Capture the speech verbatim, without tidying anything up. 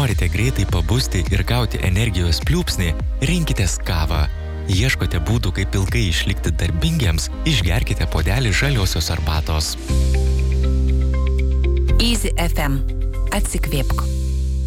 Norite greitai pabusti ir gauti energijos pliūpsnį, rinkitės kavą. Ieškote būdų, kaip ilgai išlikti darbingiems, išgerkite puodelį žaliosios arbatos. Easy F M. Atsikvėpk.